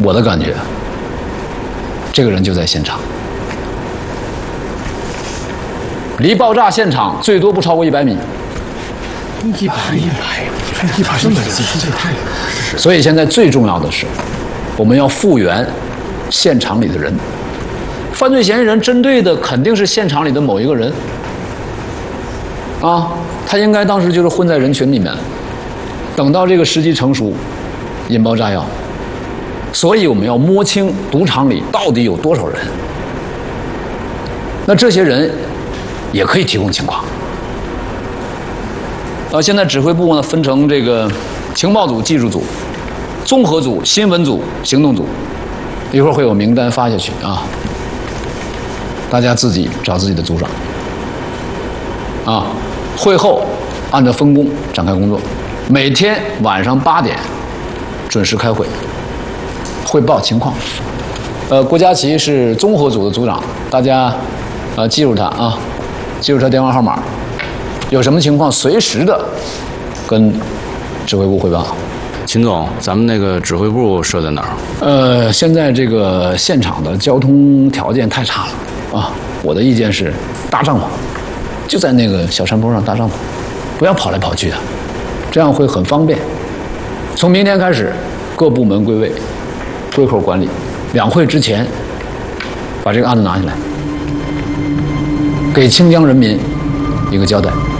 我的感觉，这个人就在现场，离爆炸现场最多不超过100米。 100，这么细，这也太…… 所以现在最重要的是，我们要复原现场里的人。犯罪嫌疑人针对的肯定是现场里的某一个人，啊，他应该当时就是混在人群里面，等到这个时机成熟，引爆炸药。所以我们要摸清赌场里到底有多少人。那这些人也可以提供情况。现在指挥部呢分成这个情报组、技术组、综合组、新闻组、行动组，一会儿会有名单发下去啊，大家自己找自己的组长。啊，会后按照分工展开工作，每天晚上8点准时开会，汇报情况。郭佳琪是综合组的组长，大家记住他啊，记住他电话号码。有什么情况随时的跟指挥部汇报。 秦总，咱们那个指挥部设在哪儿？ 现在这个现场的交通条件太差了啊！我的意见是搭帐篷，就在那个小山坡上搭帐篷，不要跑来跑去的，这样会很方便。从明天开始，各部门归位，归口管理。两会之前，把这个案子拿下来，给清江人民一个交代。